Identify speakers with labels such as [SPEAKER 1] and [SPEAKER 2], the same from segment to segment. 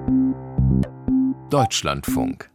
[SPEAKER 1] Deutschlandfunk.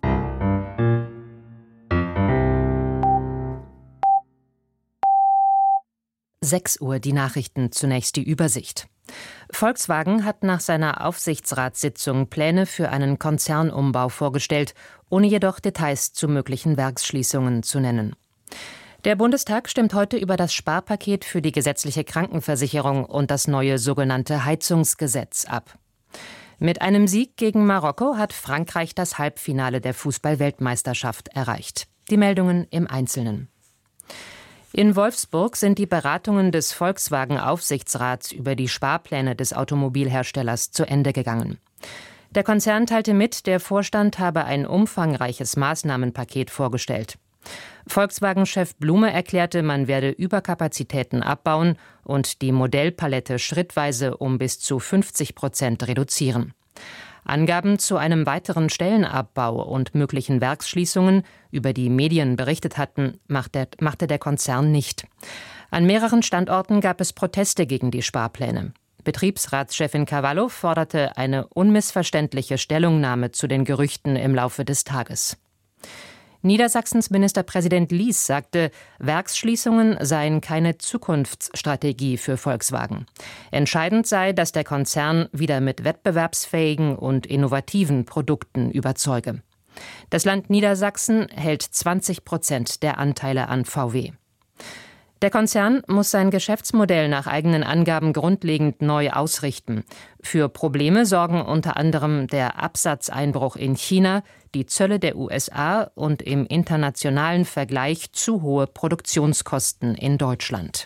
[SPEAKER 2] Uhr die Nachrichten, zunächst die Übersicht. Volkswagen hat nach seiner Aufsichtsratssitzung Pläne für einen Konzernumbau vorgestellt, ohne jedoch Details zu möglichen Werksschließungen zu nennen. Der Bundestag stimmt heute über das Sparpaket für die gesetzliche Krankenversicherung und das neue sogenannte Heizungsgesetz ab. Mit einem Sieg gegen Marokko hat Frankreich das Halbfinale der Fußball-Weltmeisterschaft erreicht. Die Meldungen im Einzelnen. In Wolfsburg sind die Beratungen des Volkswagen-Aufsichtsrats über die Sparpläne des Automobilherstellers zu Ende gegangen. Der Konzern teilte mit, der Vorstand habe ein umfangreiches Maßnahmenpaket vorgestellt. Volkswagen-Chef Blume erklärte, man werde Überkapazitäten abbauen und die Modellpalette schrittweise um bis zu 50% reduzieren. Angaben zu einem weiteren Stellenabbau und möglichen Werksschließungen, über die Medien berichtet hatten, machte der Konzern nicht. An mehreren Standorten gab es Proteste gegen die Sparpläne. Betriebsratschefin Cavallo forderte eine unmissverständliche Stellungnahme zu den Gerüchten im Laufe des Tages. Niedersachsens Ministerpräsident Lies sagte, Werksschließungen seien keine Zukunftsstrategie für Volkswagen. Entscheidend sei, dass der Konzern wieder mit wettbewerbsfähigen und innovativen Produkten überzeuge. Das Land Niedersachsen hält 20% der Anteile an VW. Der Konzern muss sein Geschäftsmodell nach eigenen Angaben grundlegend neu ausrichten. Für Probleme sorgen unter anderem der Absatzeinbruch in China, die Zölle der USA und im internationalen Vergleich zu hohe Produktionskosten in Deutschland.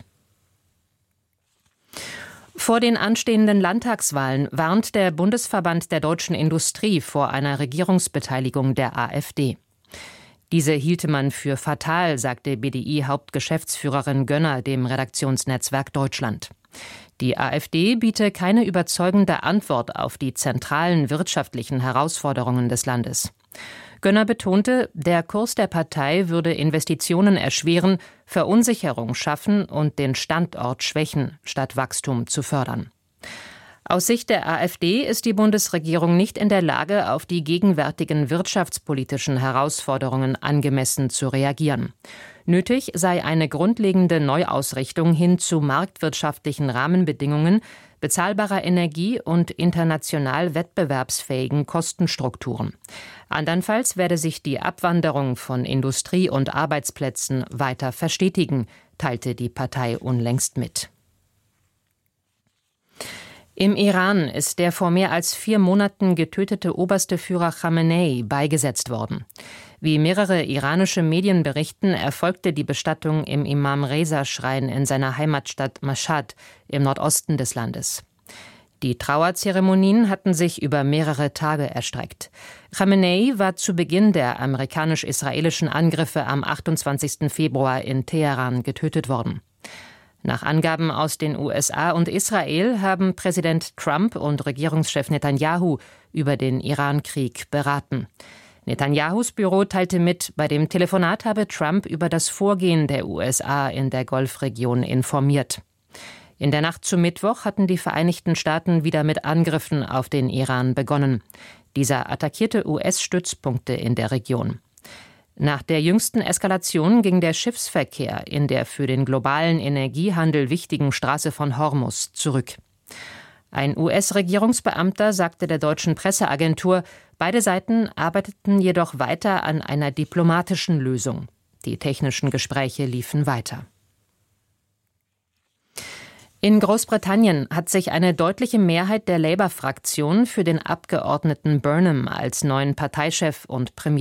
[SPEAKER 2] Vor den anstehenden Landtagswahlen warnt der Bundesverband der deutschen Industrie vor einer Regierungsbeteiligung der AfD. Diese hielte man für fatal, sagte BDI-Hauptgeschäftsführerin Gönner dem Redaktionsnetzwerk Deutschland. Die AfD biete keine überzeugende Antwort auf die zentralen wirtschaftlichen Herausforderungen des Landes. Gönner betonte, der Kurs der Partei würde Investitionen erschweren, Verunsicherung schaffen und den Standort schwächen, statt Wachstum zu fördern. Aus Sicht der AfD ist die Bundesregierung nicht in der Lage, auf die gegenwärtigen wirtschaftspolitischen Herausforderungen angemessen zu reagieren. Nötig sei eine grundlegende Neuausrichtung hin zu marktwirtschaftlichen Rahmenbedingungen, bezahlbarer Energie und international wettbewerbsfähigen Kostenstrukturen. Andernfalls werde sich die Abwanderung von Industrie und Arbeitsplätzen weiter verstetigen, teilte die Partei unlängst mit. Im Iran ist der vor mehr als 4 Monaten getötete oberste Führer Khamenei beigesetzt worden. Wie mehrere iranische Medien berichten, erfolgte die Bestattung im Imam-Reza-Schrein in seiner Heimatstadt Mashhad im Nordosten des Landes. Die Trauerzeremonien hatten sich über mehrere Tage erstreckt. Khamenei war zu Beginn der amerikanisch-israelischen Angriffe am 28. Februar in Teheran getötet worden. Nach Angaben aus den USA und Israel haben Präsident Trump und Regierungschef Netanyahu über den Iran-Krieg beraten. Netanyahus Büro teilte mit, bei dem Telefonat habe Trump über das Vorgehen der USA in der Golfregion informiert. In der Nacht zum Mittwoch hatten die Vereinigten Staaten wieder mit Angriffen auf den Iran begonnen. Dieser attackierte US-Stützpunkte in der Region. Nach der jüngsten Eskalation ging der Schiffsverkehr in der für den globalen Energiehandel wichtigen Straße von Hormuz zurück. Ein US-Regierungsbeamter sagte der deutschen Presseagentur, beide Seiten arbeiteten jedoch weiter an einer diplomatischen Lösung. Die technischen Gespräche liefen weiter. In Großbritannien hat sich eine deutliche Mehrheit der Labour-Fraktion für den Abgeordneten Burnham als neuen Parteichef und